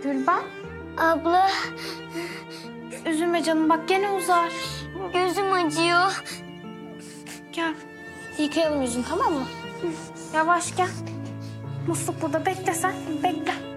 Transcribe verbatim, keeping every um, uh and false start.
Gülben, Abla, üzülme canım, bak gene uzar. gözüm acıyor. Gel, yıkayalım yüzünü, tamam mı? Yavaş gel. Musluk burada, bekle sen, bekle.